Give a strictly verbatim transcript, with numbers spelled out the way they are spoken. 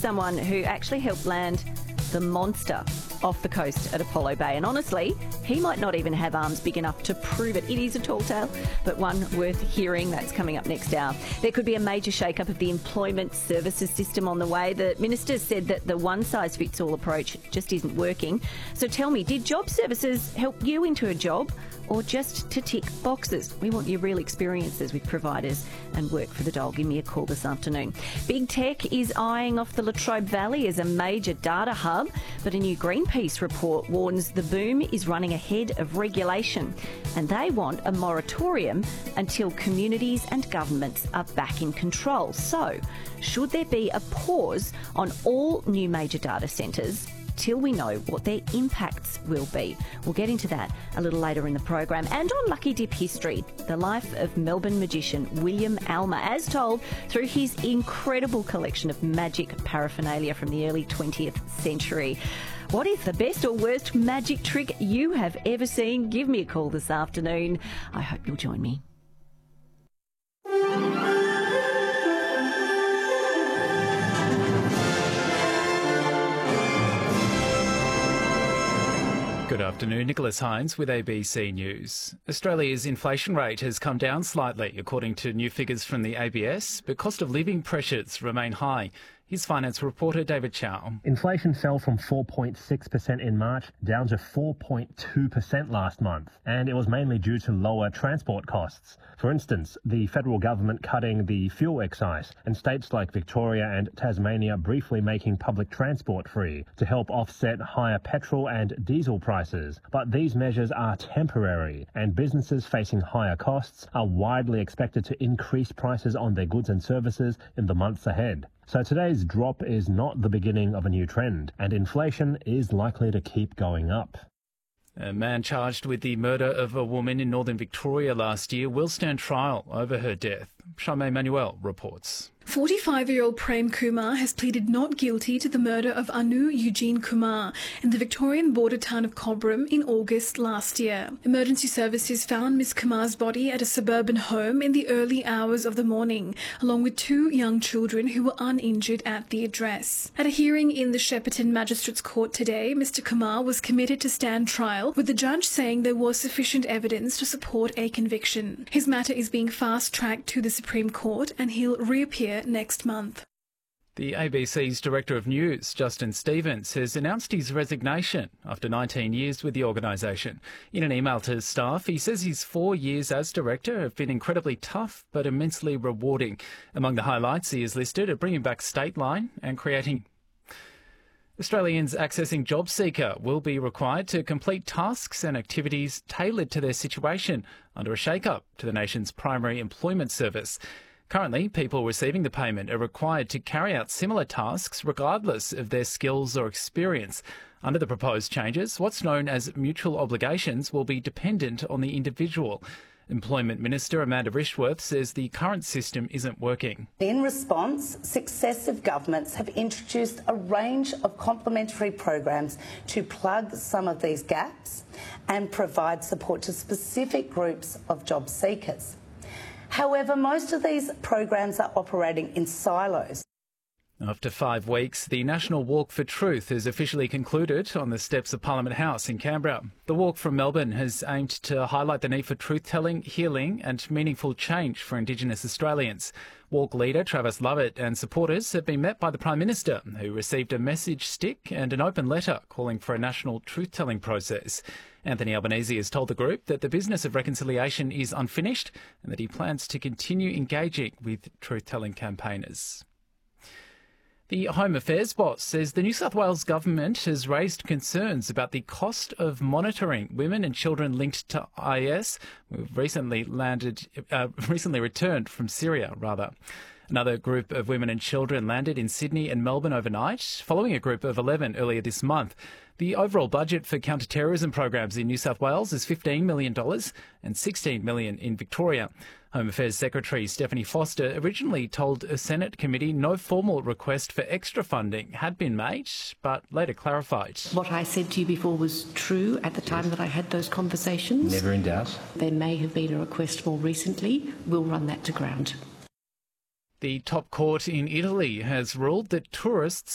someone who actually helped land the monster off the coast at Apollo Bay. And honestly, he might not even have arms big enough to prove it. It is a tall tale, but one worth hearing. That's coming up next hour. There could be a major shake-up of the employment services system on the way. The minister said that the one-size-fits-all approach just isn't working. So tell me, did job services help you into a job, or just to tick boxes? We want your real experiences with providers and work for the dole. Give me a call this afternoon. Big Tech is eyeing off the Latrobe Valley as a major data hub, but a new Greenpeace report warns the boom is running ahead of regulation, and they want a moratorium until communities and governments are back in control. So, should there be a pause on all new major data centres till we know what their impacts will be? We'll get into that a little later in the program. And on Lucky Dip history, the life of Melbourne magician William Alma, as told through his incredible collection of magic paraphernalia from the early twentieth century. What is the best or worst magic trick you have ever seen? Give me a call this afternoon. I hope you'll join me. Good afternoon, Nicholas Hines with A B C News. Australia's inflation rate has come down slightly, according to new figures from the A B S, but cost of living pressures remain high. Here's finance reporter David Chow. Inflation fell from four point six percent in March down to four point two percent last month, and it was mainly due to lower transport costs. For instance, the federal government cutting the fuel excise, and states like Victoria and Tasmania briefly making public transport free to help offset higher petrol and diesel prices. But these measures are temporary, and businesses facing higher costs are widely expected to increase prices on their goods and services in the months ahead. So today's drop is not the beginning of a new trend, and inflation is likely to keep going up. A man charged with the murder of a woman in northern Victoria last year will stand trial over her death. Charmaine Manuel reports. forty-five-year-old Prem Kumar has pleaded not guilty to the murder of Anu Eugene Kumar in the Victorian border town of Cobram in August last year. Emergency services found Miss Kumar's body at a suburban home in the early hours of the morning, along with two young children who were uninjured at the address. At a hearing in the Shepparton Magistrates Court today, Mister Kumar was committed to stand trial, with the judge saying there was sufficient evidence to support a conviction. His matter is being fast-tracked to the Supreme Court, and he'll reappear next month. The A B C's Director of News, Justin Stevens, has announced his resignation after nineteen years with the organisation. In an email to staff, he says his four years as Director have been incredibly tough but immensely rewarding. Among the highlights he has listed are bringing back Stateline and creating... Australians accessing JobSeeker will be required to complete tasks and activities tailored to their situation under a shake-up to the nation's primary employment service. Currently, people receiving the payment are required to carry out similar tasks regardless of their skills or experience. Under the proposed changes, what's known as mutual obligations will be dependent on the individual. Employment Minister Amanda Rishworth says the current system isn't working. In response, successive governments have introduced a range of complementary programs to plug some of these gaps and provide support to specific groups of job seekers. However, most of these programs are operating in silos. After five weeks, the National Walk for Truth has officially concluded on the steps of Parliament House in Canberra. The walk from Melbourne has aimed to highlight the need for truth-telling, healing and meaningful change for Indigenous Australians. Walk leader Travis Lovett and supporters have been met by the Prime Minister, who received a message stick and an open letter calling for a national truth-telling process. Anthony Albanese has told the group that the business of reconciliation is unfinished and that he plans to continue engaging with truth-telling campaigners. The Home Affairs boss says the New South Wales government has raised concerns about the cost of monitoring women and children linked to I S who've recently landed, uh, recently returned from Syria, rather. Another group of women and children landed in Sydney and Melbourne overnight, following a group of eleven earlier this month. The overall budget for counter-terrorism programs in New South Wales is fifteen million dollars and sixteen million dollars in Victoria. Home Affairs Secretary Stephanie Foster originally told a Senate committee no formal request for extra funding had been made, but later clarified. What I said to you before was true at the time that I had those conversations. Never in doubt. There may have been a request more recently. We'll run that to ground. The top court in Italy has ruled that tourists